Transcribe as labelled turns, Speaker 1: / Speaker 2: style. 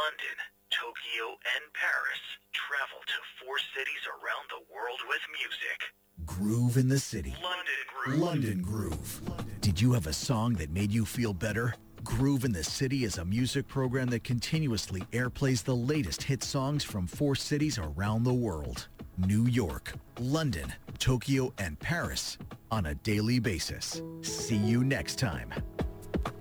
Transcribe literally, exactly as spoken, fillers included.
Speaker 1: London, Tokyo, and Paris. Travel to four cities around the world with music.
Speaker 2: Groove in the city.
Speaker 1: London Groove.
Speaker 2: London Groove. Did you have a song that made you feel better? Groove in the City is a music program that continuously airplays the latest hit songs from four cities around the world. New York, London, Tokyo, and Paris on a daily basis. See you next time.